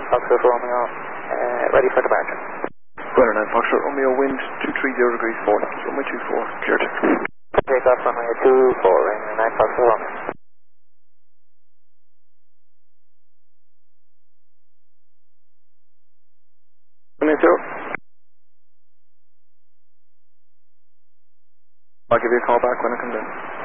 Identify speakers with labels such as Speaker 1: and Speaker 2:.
Speaker 1: Foxtrot Romeo, ready for departure.
Speaker 2: Runway 9 Foxtrot Romeo, wind 230 degrees 4 knots, runway 24, cleared.
Speaker 1: Take off runway 24, runway 9 Foxtrot Romeo.
Speaker 2: Runway 0. I'll give you a call back when I come in.